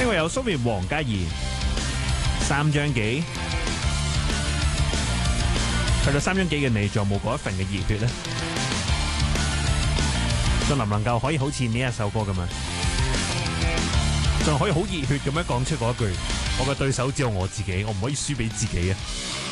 呢位有蘇面黃嘉怡3張幾，去到3張幾嘅你，仲有冇嗰一份嘅熱血呢？仲能唔能夠可以好似呢一首歌咁樣，仲可以好熱血咁樣講出嗰一句，我嘅對手只有我自己，我唔可以輸俾自己啊！